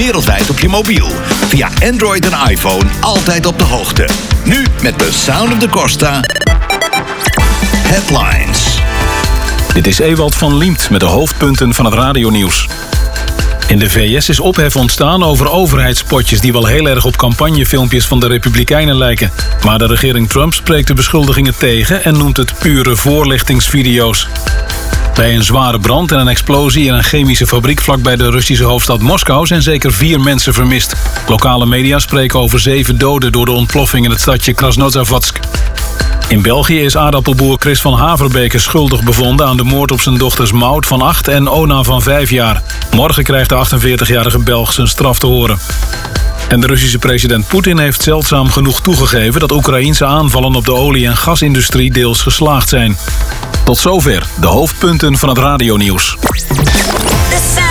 wereldwijd op je mobiel. Via Android en iPhone altijd op de hoogte. Nu met The Sound of the Costa Headlines. Dit is Ewald van Liemt met de hoofdpunten van het radionieuws. In de VS is ophef ontstaan over overheidspotjes die wel heel erg op campagnefilmpjes van de Republikeinen lijken. Maar de regering Trump spreekt de beschuldigingen tegen en noemt het pure voorlichtingsvideo's. Bij een zware brand en een explosie in een chemische fabriek vlakbij de Russische hoofdstad Moskou zijn zeker 4 mensen vermist. Lokale media spreken over 7 doden door de ontploffing in het stadje Krasnozavodsk. In België is aardappelboer Chris van Haverbeke schuldig bevonden aan de moord op zijn dochters Maud van 8 en Ona van 5 jaar. Morgen krijgt de 48-jarige Belg zijn straf te horen. En de Russische president Poetin heeft zeldzaam genoeg toegegeven dat Oekraïense aanvallen op de olie- en gasindustrie deels geslaagd zijn. Tot zover de hoofdpunten van het radionieuws.